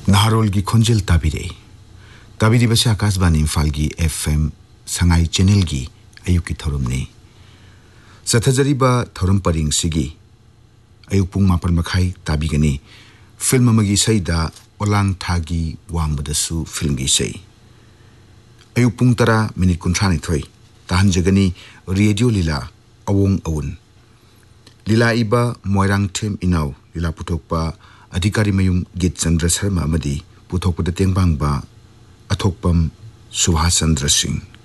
नारोल की खोंजेल ताबिरी बसे आकाशवाणी इम्फाल की FM संगाई चैनल की अयुक की थौरम ने सथजरीबा थौरम परिंग सिगी अयुक पुंग मापन मखाई ताबिगनी फिल्म मगी सईदा ओलांग थागी वांगबदसु फिल्म की सई अयुक पुंग तरा मिनिट कुंथ्रानि थोई ताहनजगनी रेडियो लीला अवोंग अवुन लीला इबा मोयरांग थेम इनाव लीला पुथोकपा अधिकारी मयुम गीत चंद्र शर्मा अमदी पुथोकपद तेंबांगबा अथोकपम सुभाष चंद्र सिंह